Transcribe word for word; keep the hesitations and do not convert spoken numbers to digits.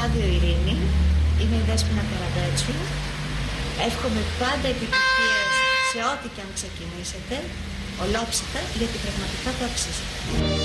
Ράδιο Ειρήνη, είμαι η Δέσποινα Καραμπέτσου. Εύχομαι πάντα επιτυχίες σε ό,τι και αν ξεκινήσετε, ολόψυχα, γιατί πραγματικά το αξίζετε.